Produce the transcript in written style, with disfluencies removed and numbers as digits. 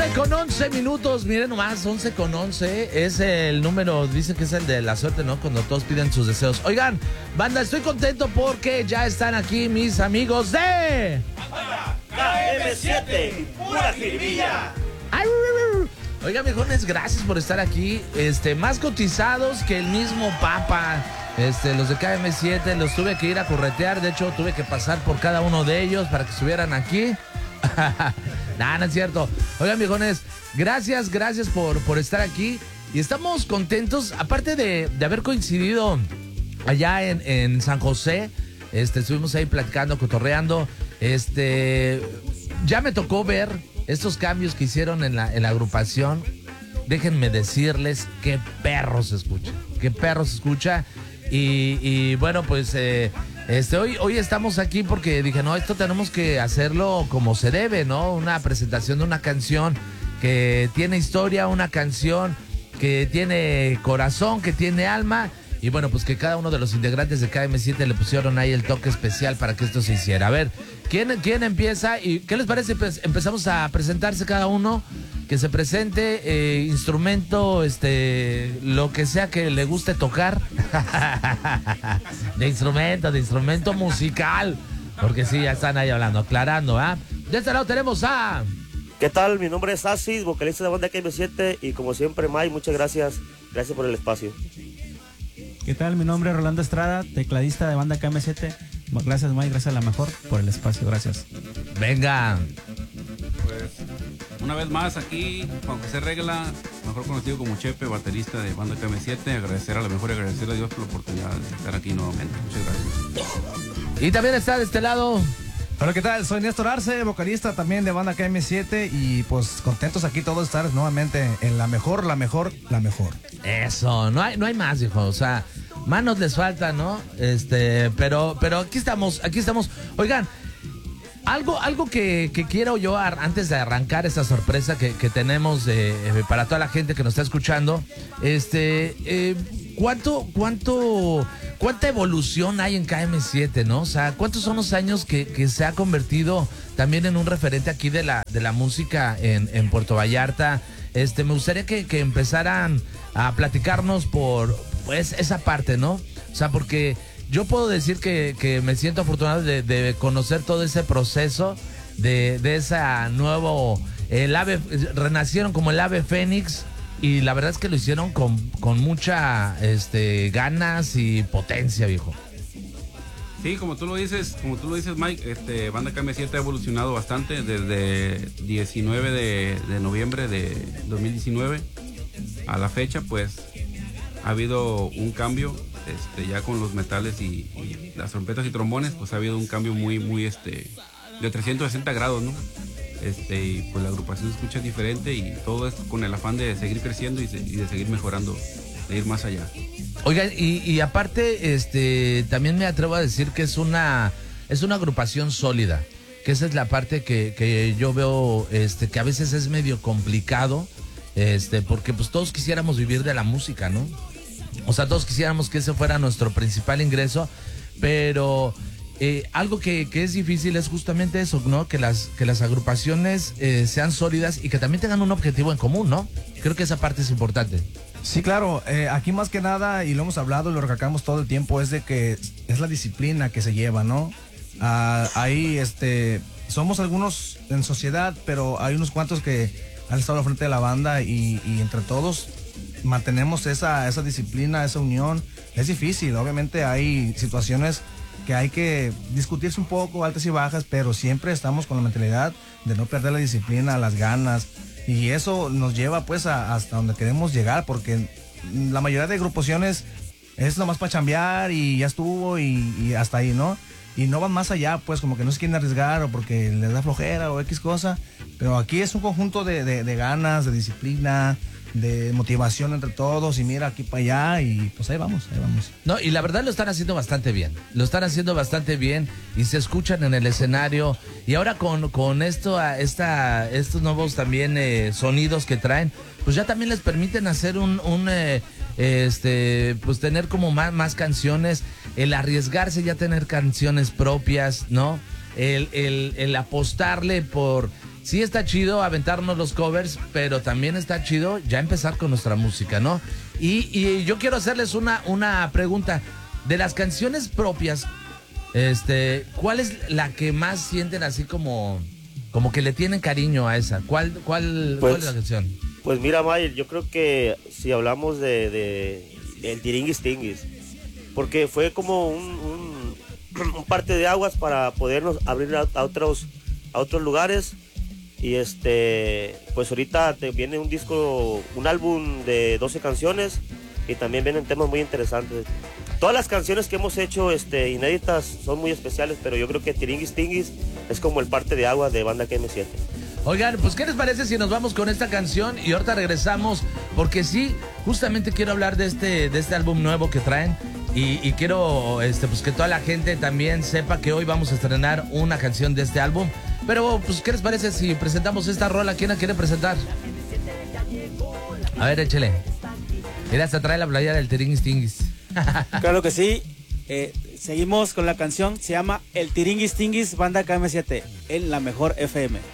11:11, miren nomás, 11:11 es el número, dice que es el de la suerte, ¿no? Cuando todos piden sus deseos. Oigan, banda, estoy contento porque ya están aquí mis amigos de... KM7, pura jiribilla. Oigan, viejones, gracias por estar aquí, más cotizados que el mismo Papa. Los de KM7 los tuve que ir a corretear, de hecho tuve que pasar por cada uno de ellos para que estuvieran aquí. No es cierto. Oigan, viejones, gracias por estar aquí. Y estamos contentos, aparte de haber coincidido allá en San José. Estuvimos ahí platicando, cotorreando. Ya me tocó ver estos cambios que hicieron en la agrupación. Déjenme decirles qué perro se escucha. Y bueno, pues hoy estamos aquí porque dije, no, esto tenemos que hacerlo como se debe, ¿no? Una presentación de una canción que tiene historia, una canción que tiene corazón, que tiene alma. Y bueno, pues que cada uno de los integrantes de KM7 le pusieron ahí el toque especial para que esto se hiciera. A ver, ¿quién empieza? ¿Y qué les parece? Pues empezamos a presentarse cada uno. Que se presente, instrumento, lo que sea que le guste tocar. de instrumento musical. Porque sí, ya están ahí hablando, aclarando, ¿ah? De este lado tenemos a... ¿Qué tal? Mi nombre es Asis, vocalista de banda KM7 y como siempre, May, muchas gracias. Gracias por el espacio. ¿Qué tal? Mi nombre es Rolando Estrada, tecladista de banda KM7. Gracias, May, gracias a la mejor por el espacio, gracias. Venga. Pues, una vez más aquí, Juan José Regla, mejor conocido como Chepe, baterista de banda KM7. Agradecer a la mejor y agradecer a Dios por la oportunidad de estar aquí nuevamente. Muchas gracias. Y también está de este lado... Hola, ¿qué tal? Soy Néstor Arce, vocalista también de banda KM7 y pues contentos aquí todos de estar nuevamente en la mejor. Eso, no hay más, hijo, o sea, manos les faltan, ¿no? Pero aquí estamos. Oigan, algo que quiero yo antes de arrancar esta sorpresa que tenemos para toda la gente que nos está escuchando, ¿cuánta evolución hay en KM7, no? O sea, ¿cuántos son los años que se ha convertido también en un referente aquí de la música en Puerto Vallarta? Me gustaría que empezaran a platicarnos por pues esa parte, ¿no? O sea, porque yo puedo decir que me siento afortunado de conocer todo ese proceso de esa nuevo renacieron como el ave fénix. Y la verdad es que lo hicieron con mucha ganas y potencia, viejo. Sí, como tú lo dices, Mike, banda KM7 ha evolucionado bastante desde 19 de noviembre de 2019 a la fecha, pues ha habido un cambio, ya con los metales y las trompetas y trombones, pues ha habido un cambio muy de 360 grados, ¿no? Y pues la agrupación se escucha diferente y todo esto con el afán de seguir creciendo y de seguir mejorando, de ir más allá. Oigan, y aparte, también me atrevo a decir que es una agrupación sólida, que esa es la parte que yo veo, que a veces es medio complicado, porque pues todos quisiéramos vivir de la música, ¿no? O sea, todos quisiéramos que ese fuera nuestro principal ingreso, pero... algo que es difícil es justamente eso, ¿no? Que las agrupaciones sean sólidas y que también tengan un objetivo en común, ¿no? Creo que esa parte es importante. Sí, claro, aquí más que nada, y lo hemos hablado y lo recalcamos todo el tiempo, es de que es la disciplina que se lleva, ¿no? Ahí, somos algunos en sociedad, pero hay unos cuantos que han estado al frente de la banda y entre todos mantenemos esa disciplina, esa unión. Es difícil, obviamente hay situaciones que hay que discutirse un poco, altas y bajas, pero siempre estamos con la mentalidad de no perder la disciplina, las ganas, y eso nos lleva pues hasta donde queremos llegar, porque la mayoría de agrupaciones es nomás para chambear y ya estuvo y hasta ahí, ¿no? Y no van más allá, pues como que no se quieren arriesgar o porque les da flojera o X cosa, pero aquí es un conjunto de ganas, de disciplina, de motivación entre todos y mira aquí para allá y pues ahí vamos. No, y la verdad lo están haciendo bastante bien y se escuchan en el escenario y ahora con estos nuevos también sonidos que traen, pues ya también les permiten hacer pues tener como más canciones, el arriesgarse ya a tener canciones propias, ¿no? El apostarle por sí está chido aventarnos los covers, pero también está chido ya empezar con nuestra música, ¿no? Y yo quiero hacerles una pregunta. De las canciones propias, ¿cuál es la que más sienten así como que le tienen cariño a esa? ¿Cuál es la canción? Pues mira, May, yo creo que si hablamos de el Tiringuis Tinguis, porque fue como un parte de aguas para podernos abrir a otros lugares. Y pues ahorita te viene un álbum de 12 canciones y también vienen temas muy interesantes. Todas las canciones que hemos hecho inéditas son muy especiales, pero yo creo que Tiringuis Tinguis es como el parte de agua de Banda KM7. Oigan, pues ¿qué les parece si nos vamos con esta canción y ahorita regresamos? Porque sí, justamente quiero hablar de este álbum nuevo que traen y quiero pues que toda la gente también sepa que hoy vamos a estrenar una canción de este álbum. Pero pues ¿qué les parece si presentamos esta rola? ¿Quién la quiere presentar? A ver, échele. Mira, hasta trae la playera del Tiringuis Tinguis. Claro que sí. Seguimos con la canción, se llama El Tiringuis Tinguis, Banda KM7, en la mejor FM.